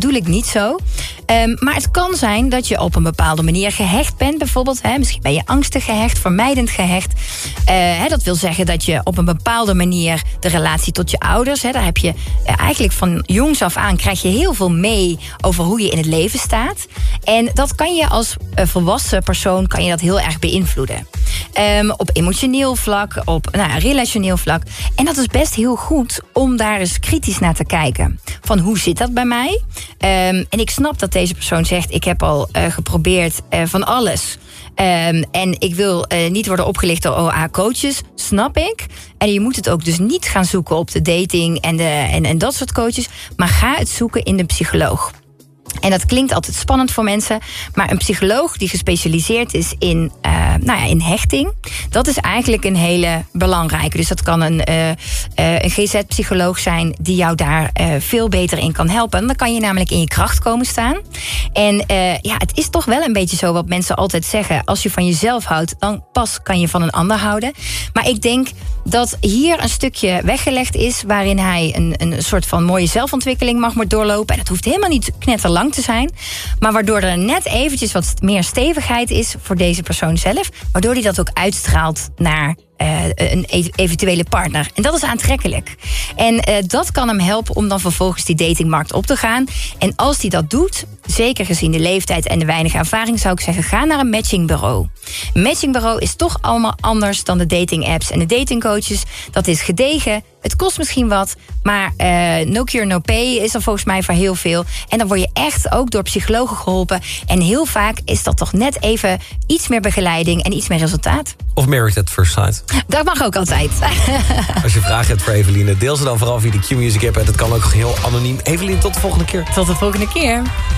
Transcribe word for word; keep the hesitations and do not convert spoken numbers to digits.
bedoel ik niet zo. Um, maar het kan zijn dat je op een bepaalde manier gehecht bent. Bijvoorbeeld, hè, misschien ben je angstig gehecht, vermijdend gehecht. Uh, hè, dat wil zeggen dat je op een bepaalde manier de relatie tot je ouders... Hè, daar heb je uh, eigenlijk van jongs af aan krijg je heel veel mee over hoe je in het leven staat. En dat kan je als uh, volwassen persoon kan je dat heel erg beïnvloeden. Um, op emotioneel vlak, op nou, relationeel vlak. En dat is best heel goed om daar eens kritisch naar te kijken. Van hoe zit dat bij mij? Um, en ik snap dat deze persoon zegt... ik heb al uh, geprobeerd uh, van alles... Um, en ik wil uh, niet worden opgelicht door O A-coaches, snap ik. En je moet het ook dus niet gaan zoeken op de dating en, de, en, en dat soort coaches. Maar ga het zoeken in de psycholoog. En dat klinkt altijd spannend voor mensen. Maar een psycholoog die gespecialiseerd is in, uh, nou ja, in hechting... dat is eigenlijk een hele belangrijke. Dus dat kan een, uh, uh, een G Z-psycholoog zijn... die jou daar uh, veel beter in kan helpen. Dan kan je namelijk in je kracht komen staan. En uh, ja, het is toch wel een beetje zo wat mensen altijd zeggen... als je van jezelf houdt, dan pas kan je van een ander houden. Maar ik denk dat hier een stukje weggelegd is... waarin hij een, een soort van mooie zelfontwikkeling mag maar doorlopen. En dat hoeft helemaal niet knetterlang te zijn. Maar waardoor er net eventjes wat meer stevigheid is voor deze persoon zelf. Waardoor hij dat ook uitstraalt naar uh, een eventuele partner. En dat is aantrekkelijk. En uh, dat kan hem helpen om dan vervolgens die datingmarkt op te gaan. En als hij dat doet, zeker gezien de leeftijd en de weinige ervaring... zou ik zeggen, ga naar een matchingbureau. Een matchingbureau is toch allemaal anders dan de dating-apps en de datingcoaches. Dat is gedegen. Het kost misschien wat, maar uh, no cure, no pay is er volgens mij voor heel veel. En dan word je echt ook door psychologen geholpen. En heel vaak is dat toch net even iets meer begeleiding en iets meer resultaat. Of Married at First Sight. Dat mag ook altijd. Als je vragen hebt voor Eveline, deel ze dan vooral via de Q-Music app. En dat kan ook heel anoniem. Eveline, tot de volgende keer. Tot de volgende keer.